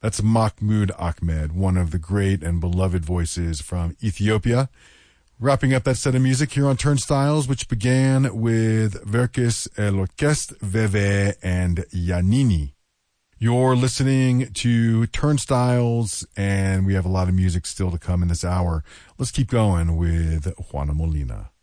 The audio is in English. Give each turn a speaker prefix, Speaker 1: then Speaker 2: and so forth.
Speaker 1: That's Mahmoud Ahmed, one of the great and beloved voices from Ethiopia. Wrapping up that set of music here on Turnstiles, which began with Verkis L'Orchestre, Veve, and Yanini. You're listening to Turnstiles, and we have a lot of music still to come in this hour. Let's keep going with Juana Molina.